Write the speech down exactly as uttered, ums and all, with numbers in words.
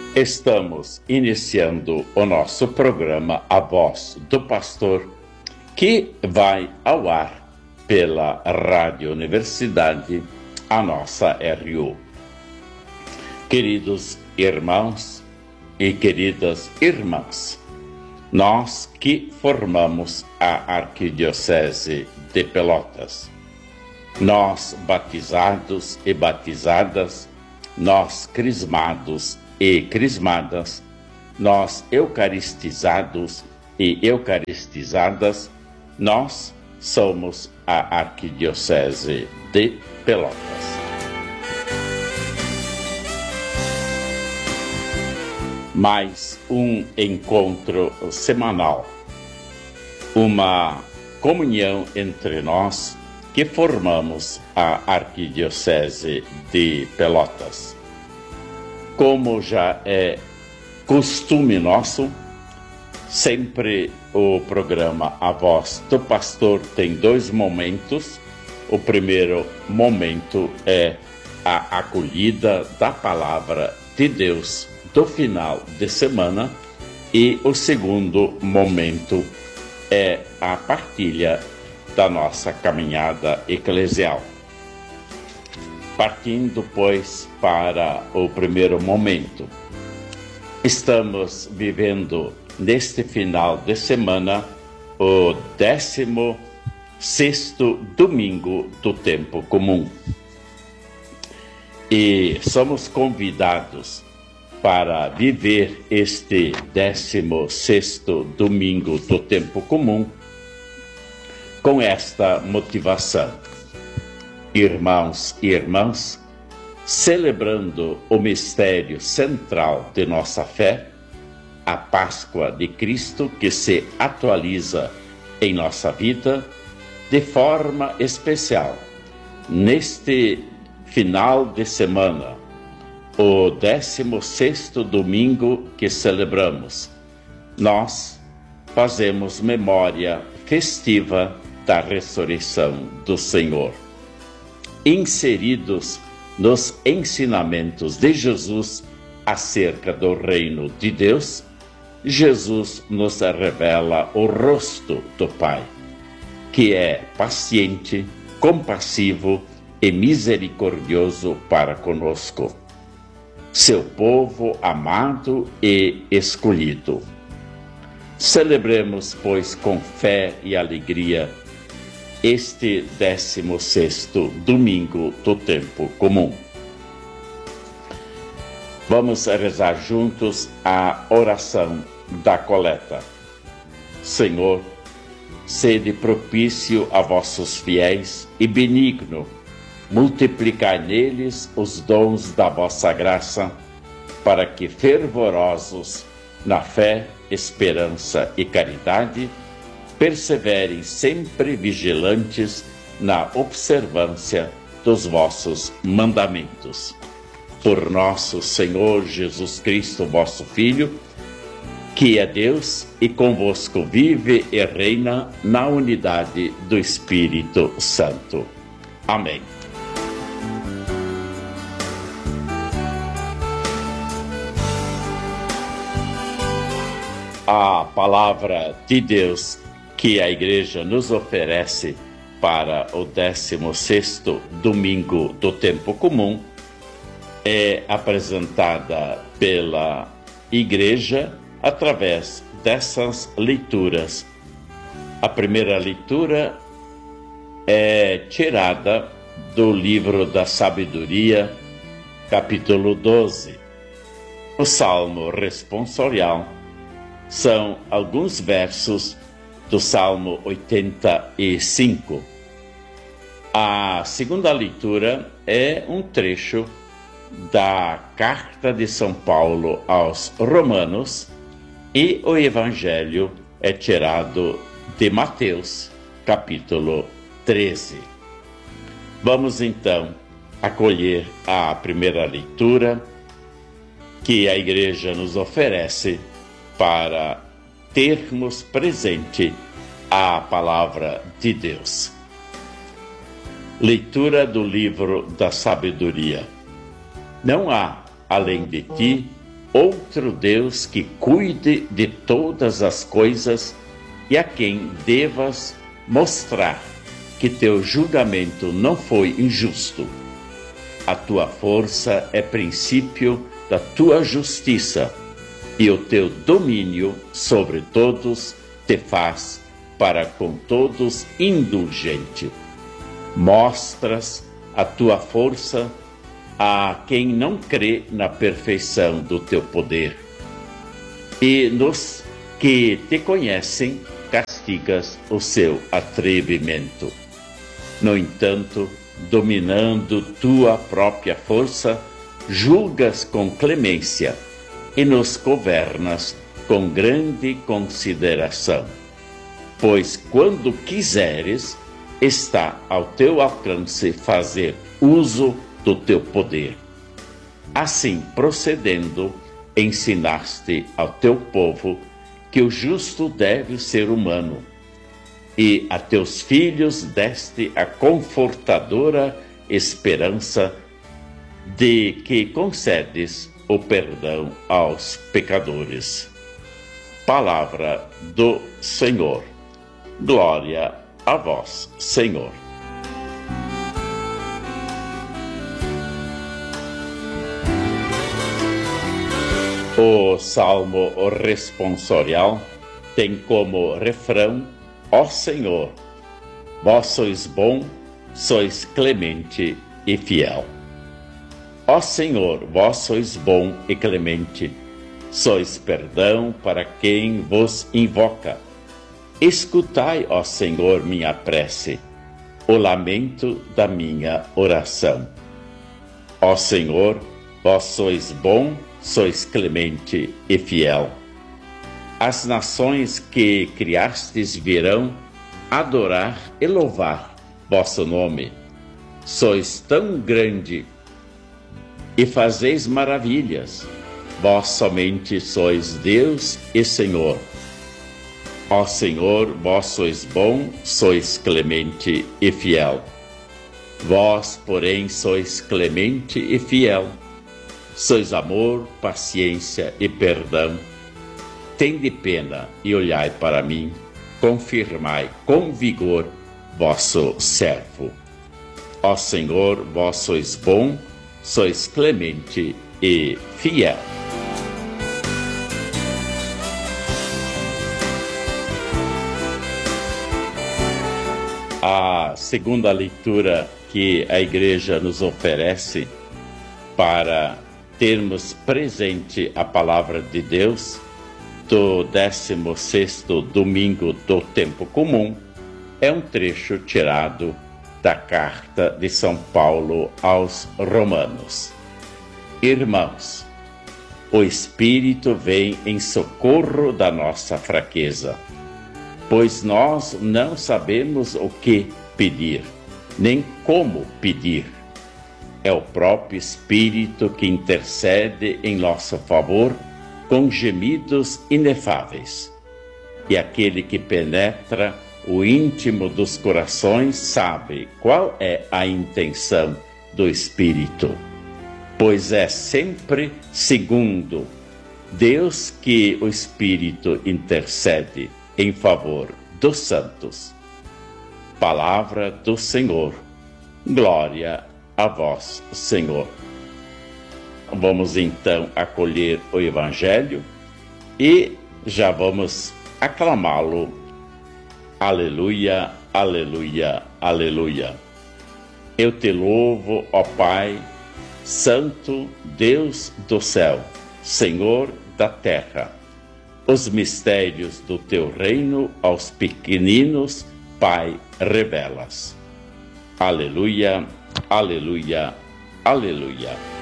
Estamos iniciando o nosso programa A Voz do Pastor, que vai ao ar pela Rádio Universidade, a nossa R U. Queridos irmãos e queridas irmãs, nós que formamos a Arquidiocese de Pelotas, nós batizados e batizadas, nós crismados e crismadas, nós eucaristizados e eucaristizadas, nós somos a Arquidiocese de Pelotas. Mais um encontro semanal, uma comunhão entre nós que formamos a Arquidiocese de Pelotas. Como já é costume nosso, sempre o programa A Voz do Pastor tem dois momentos. O primeiro momento é a acolhida da palavra de Deus do final de semana e o segundo momento é a partilha da nossa caminhada eclesial. Partindo, pois, para o primeiro momento. Estamos vivendo neste final de semana o décimo sexto domingo do tempo comum. E somos convidados para viver este décimo sexto domingo do tempo comum com esta motivação. Irmãos e irmãs, celebrando o mistério central de nossa fé, a Páscoa de Cristo, que se atualiza em nossa vida de forma especial. Neste final de semana, o décimo sexto domingo que celebramos, nós fazemos memória festiva da ressurreição do Senhor. Inseridos nos ensinamentos de Jesus acerca do reino de Deus, Jesus nos revela o rosto do Pai, que é paciente, compassivo e misericordioso para conosco, seu povo amado e escolhido. Celebremos, pois, com fé e alegria este décimo sexto domingo do tempo comum. Vamos rezar juntos a oração da coleta. Senhor, sede propício a vossos fiéis e benigno, multiplicai neles os dons da vossa graça, para que fervorosos na fé, esperança e caridade, perseverem sempre vigilantes na observância dos vossos mandamentos. Por nosso Senhor Jesus Cristo, vosso Filho, que é Deus e convosco vive e reina na unidade do Espírito Santo. Amém. A palavra de Deus que a Igreja nos oferece para o décimo sexto domingo do tempo comum é apresentada pela Igreja através dessas leituras. A primeira leitura é tirada do livro da Sabedoria, capítulo doze. O Salmo responsorial são alguns versos do Salmo oitenta e cinco. A segunda leitura é um trecho da Carta de São Paulo aos Romanos e o Evangelho é tirado de Mateus, capítulo treze. Vamos então acolher a primeira leitura que a Igreja nos oferece para termos presente a palavra de Deus. Leitura do livro da Sabedoria. Não há, além de ti, outro Deus que cuide de todas as coisas e a quem devas mostrar que teu julgamento não foi injusto. A tua força é princípio da tua justiça, e o teu domínio sobre todos te faz para com todos indulgente. Mostras a tua força a quem não crê na perfeição do teu poder, e nos que te conhecem castigas o seu atrevimento. No entanto, dominando tua própria força, julgas com clemência e nos governas com grande consideração. Pois quando quiseres, está ao teu alcance fazer uso do teu poder. Assim, procedendo, ensinaste ao teu povo que o justo deve ser humano, e a teus filhos deste a confortadora esperança de que concedes o perdão aos pecadores. Palavra do Senhor. Glória a vós, Senhor. O Salmo responsorial tem como refrão: ó Senhor, vós sois bom, sois clemente e fiel. Ó Senhor, vós sois bom e clemente, sois perdão para quem vos invoca. Escutai, ó Senhor, minha prece, o lamento da minha oração. Ó Senhor, vós sois bom, sois clemente e fiel. As nações que criastes virão adorar e louvar vosso nome. Sois tão grande e fazeis maravilhas. Vós somente sois Deus e Senhor. Ó Senhor, vós sois bom, sois clemente e fiel. Vós, porém, sois clemente e fiel. Sois amor, paciência e perdão. Tende pena e olhai para mim, confirmai com vigor vosso servo. Ó Senhor, vós sois bom, sois clemente e fiel. A segunda leitura que a Igreja nos oferece para termos presente a Palavra de Deus do décimo sexto domingo do tempo comum é um trecho tirado da carta de São Paulo aos Romanos. Irmãos, o Espírito vem em socorro da nossa fraqueza, pois nós não sabemos o que pedir, nem como pedir. É o próprio Espírito que intercede em nosso favor com gemidos inefáveis. E aquele que penetra o íntimo dos corações sabe qual é a intenção do Espírito, pois é sempre segundo Deus que o Espírito intercede em favor dos santos. Palavra do Senhor. Glória a vós, Senhor. Vamos então acolher o Evangelho e já vamos aclamá-lo. Aleluia, aleluia, aleluia. Eu te louvo, ó Pai, Santo Deus do céu, Senhor da terra. Os mistérios do teu reino aos pequeninos, Pai, revelas. Aleluia, aleluia, aleluia.